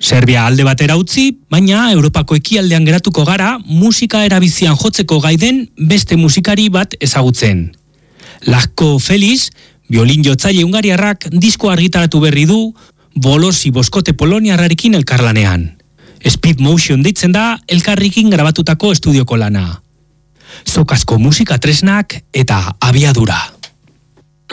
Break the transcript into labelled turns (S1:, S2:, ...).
S1: Serbia alde batera utzi, baina Europako ekialdean geratuko gara musika erabizian jotzeko gaiden beste musikari bat ezagutzen. Latko Felix, biolin jotzaile hungariarrak disko argitaratu berri du Bolosi boskote poloniarrarekin elkarlanean. Speed Motion deitzen da elkarrekin grabatutako estudioko lana. Sokazko musika tresnak eta abiadura.